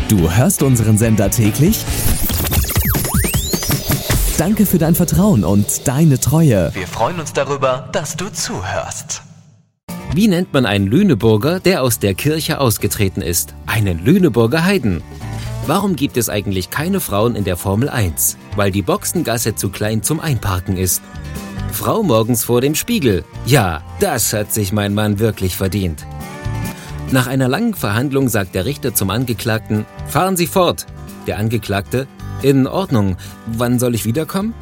Du hörst unseren Sender täglich? Danke für dein Vertrauen und deine Treue. Wir freuen uns darüber, dass du zuhörst. Wie nennt man einen Lüneburger, der aus der Kirche ausgetreten ist? Einen Lüneburger Heiden. Warum gibt es eigentlich keine Frauen in der Formel 1? Weil die Boxengasse zu klein zum Einparken ist. Frau morgens vor dem Spiegel. Ja, das hat sich mein Mann wirklich verdient. Nach einer langen Verhandlung sagt der Richter zum Angeklagten: Fahren Sie fort. Der Angeklagte: In Ordnung. Wann soll ich wiederkommen?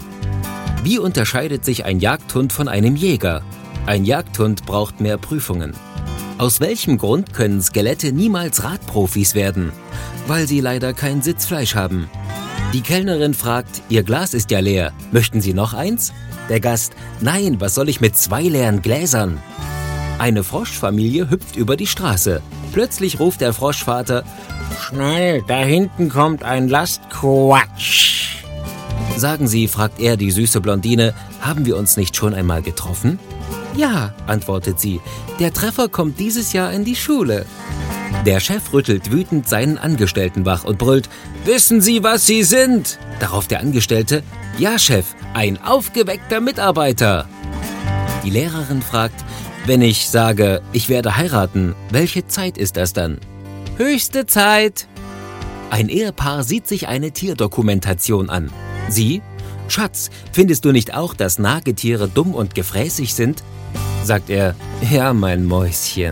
Wie unterscheidet sich ein Jagdhund von einem Jäger? Ein Jagdhund braucht mehr Prüfungen. Aus welchem Grund können Skelette niemals Radprofis werden? Weil sie leider kein Sitzfleisch haben. Die Kellnerin fragt: Ihr Glas ist ja leer. Möchten Sie noch eins? Der Gast: Nein, was soll ich mit 2 leeren Gläsern? Eine Froschfamilie hüpft über die Straße. Plötzlich ruft der Froschvater: Schnell, da hinten kommt ein Lastquatsch. Sagen Sie, fragt er die süße Blondine, haben wir uns nicht schon einmal getroffen? Ja, antwortet sie, der Treffer kommt dieses Jahr in die Schule. Der Chef rüttelt wütend seinen Angestellten wach und brüllt: Wissen Sie, was Sie sind? Darauf der Angestellte: Ja, Chef, ein aufgeweckter Mitarbeiter. Die Lehrerin fragt: Wenn ich sage, ich werde heiraten, welche Zeit ist das dann? Höchste Zeit. Ein Ehepaar sieht sich eine Tierdokumentation an. Sie: Schatz, findest du nicht auch, dass Nagetiere dumm und gefräßig sind? Sagt er: Ja, mein Mäuschen.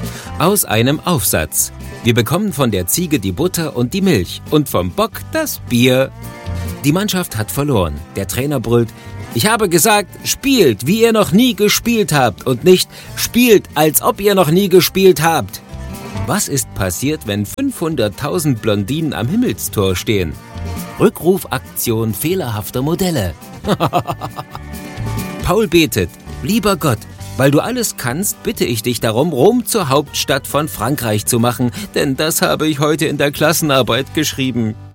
Aus einem Aufsatz: Wir bekommen von der Ziege die Butter und die Milch und vom Bock das Bier. Die Mannschaft hat verloren. Der Trainer brüllt: Ich habe gesagt, spielt, wie ihr noch nie gespielt habt und nicht spielt, als ob ihr noch nie gespielt habt. Was ist passiert, wenn 500.000 Blondinen am Himmelstor stehen? Rückrufaktion fehlerhafter Modelle. Paul betet: Lieber Gott, weil du alles kannst, bitte ich dich darum, Rom zur Hauptstadt von Frankreich zu machen, denn das habe ich heute in der Klassenarbeit geschrieben.